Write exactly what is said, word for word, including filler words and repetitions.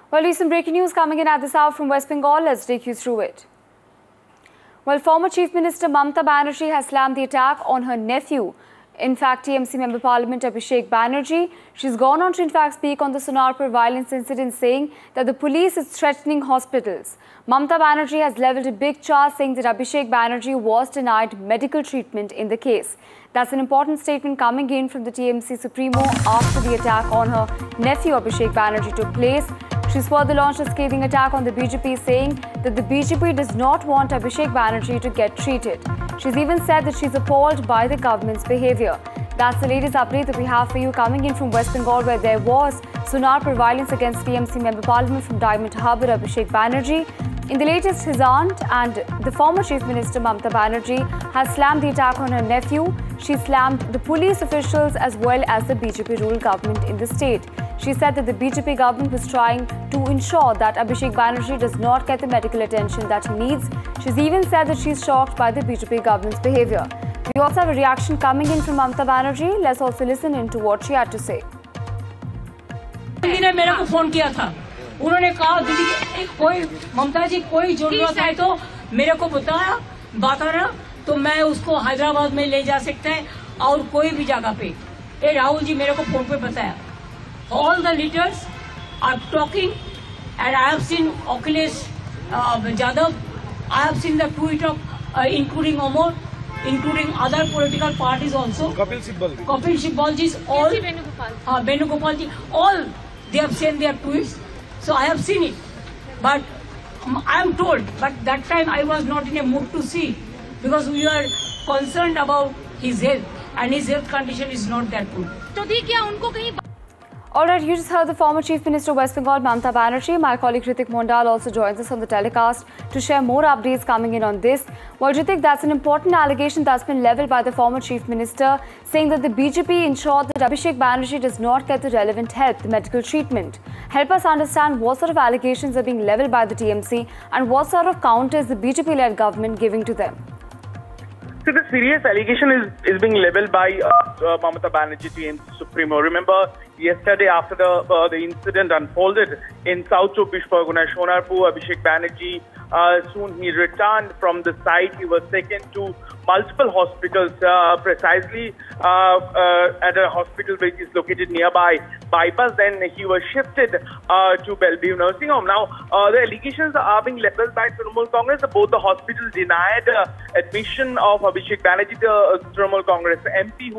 Well, recent breaking news coming in at this hour from West Bengal. Let's take you through it. Well, former Chief Minister Mamata Banerjee has slammed the attack on her nephew. In fact, T M C Member Parliament Abhishek Banerjee, she's gone on to in fact speak on the Sonarpur violence incident, saying that the police is threatening hospitals. Mamata Banerjee has levelled a big charge, saying that Abhishek Banerjee was denied medical treatment in the case. That's an important statement coming in from the T M C Supremo after the attack on her nephew Abhishek Banerjee took place. She's further launched a scathing attack on the B J P, saying that the B J P does not want Abhishek Banerjee to get treated. She's even said that she's appalled by the government's behaviour. That's the latest update that we have for you coming in from West Bengal, where there was Sonarpur violence against T M C Member Parliament from Diamond Harbour Abhishek Banerjee. In the latest, his aunt and the former Chief Minister Mamata Banerjee has slammed the attack on her nephew. She slammed the police officials as well as the B J P-ruled government in the state. She said that the B J P government was trying to ensure that Abhishek Banerjee does not get the medical attention that he needs. She's even said that she's shocked by the B J P government's behaviour. We also have a reaction coming in from Mamata Banerjee. Let's also listen in to what she had to say. उन्होंने कहा दीदी कोई ममता जी कोई जरूरत है तो मेरे को बताया बताना तो मैं उसको हैदराबाद में ले जा सकते हैं और कोई भी जगह पे। ए राहुल जी मेरे को फोन पे बताया all the leaders are talking and I have seen Akhilesh Yadav, I have seen the tweet of including Amar, including other political parties also. Kapil Sibal. Kapil Sibal ji, all. Uh, Venugopal ji, all they have sent their tweets. So I have seen it, but um, I am told, but that time I was not in a mood to see because we were concerned about his health and his health condition is not that good. So दी क्या उनको कहीं Alright, you just heard the former Chief Minister of West Bengal, Mamata Banerjee. My colleague Ritik Mondal also joins us on the telecast to share more updates coming in on this. Well, Ritik, that's an important allegation that's been levelled by the former Chief Minister, saying that the B J P ensured that Abhishek Banerjee does not get the relevant help, the medical treatment. Help us understand what sort of allegations are being levelled by the T M C and what sort of counter is the B J P-led government giving to them. So the serious allegation is, is being levelled by uh, uh, Mamata Banerjee, T M C Supremo. Remember, yesterday after the uh, the incident unfolded in South Chobbish Pargona, Sonarpur, Abhishek Banerjee, uh, soon he returned from the site. He was taken to multiple hospitals, uh, precisely uh, uh, at a hospital which is located nearby bypass. Then he was shifted uh, to Bellevue Nursing Home. Now, uh, the allegations are being levelled by Trinamool Congress. Both the hospitals denied uh, admission of Abhishek Banerjee, the uh, Trinamool Congress M P, who